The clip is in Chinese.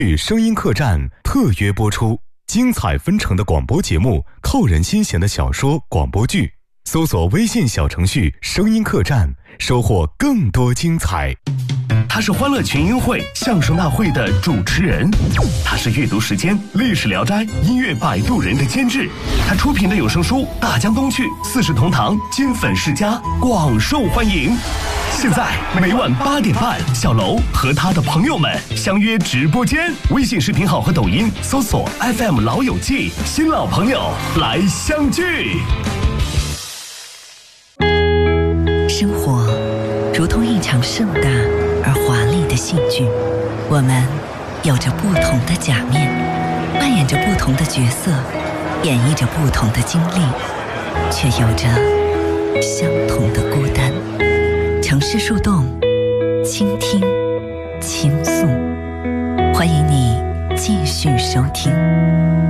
与声音客栈特约播出，精彩纷呈的广播节目，扣人心弦的小说广播剧。搜索微信小程序声音客栈，收获更多精彩。 他是欢乐群英会相声大会的主持人，他是阅读时间历史聊斋音乐摆渡人的监制，他出品的有声书《大江东去》四世同堂金粉世家广受欢迎。现在每晚8点半，小楼和他的朋友们相约直播间，微信视频号和抖音搜索 FM 老友记，新老朋友来相聚。 生活如同一场盛大而华丽的戏剧，我们有着不同的假面，扮演着不同的角色，演绎着不同的经历，却有着相同的孤单。城市树洞，倾听，倾诉，欢迎你继续收听。